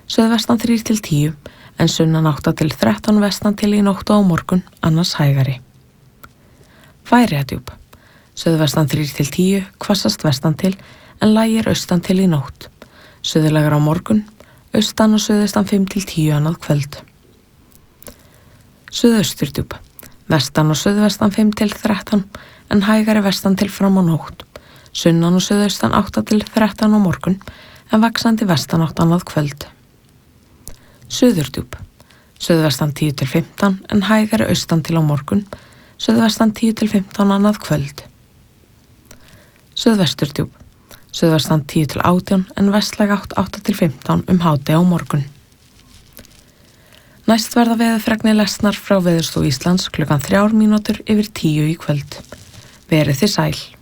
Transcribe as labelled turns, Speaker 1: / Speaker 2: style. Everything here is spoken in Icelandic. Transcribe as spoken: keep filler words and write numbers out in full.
Speaker 1: Suðvestan þrír til tíu, en sunnan átta til þrettán vestan til í nótt og á morgun, annars hægari. Færeyjadjúp. Suðvestan þrír til tíu, hvassast vestan til, en lægir austan til í nótt. Suðlægar á morgun, austan og suðaustan fimm til tíu annað kvöld. Suðausturdjúp. Vestan og suðvestan fimm til þrettán, en hægari vestan til fram á nótt. Sunnan og suðaustan átta til þrettán á morgun, en vaxandi vestanátt annað kvöld. Suðurdjúp. Suðvestan tíu til fimmtán, en hægari austan til á morgun, suðvestan tíu til fimmtán annað kvöld. Suðvesturdjúp. Suðvestan tíu til átján, en vestlæg átt átta til fimmtán um hádegi á morgun. Næst verða veðurfregnir lesnar frá Veðurstofu Íslands klukkan þrjár mínútur yfir tíu í kvöld. Verið þið sæl.